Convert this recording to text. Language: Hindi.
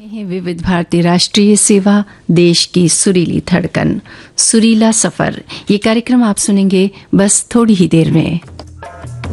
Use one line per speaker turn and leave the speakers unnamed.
हैं विविध भारती राष्ट्रीय सेवा, देश की सुरीली धड़कन, सुरीला सफर। ये कार्यक्रम आप सुनेंगे बस थोड़ी ही देर में।